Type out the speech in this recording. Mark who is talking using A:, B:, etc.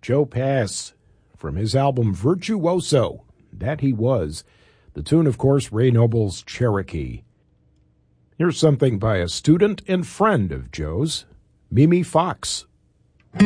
A: Joe Pass from his album Virtuoso, That He Was. The tune, of course, Ray Noble's Cherokee. Here's something by a student and friend of Joe's, Mimi Fox.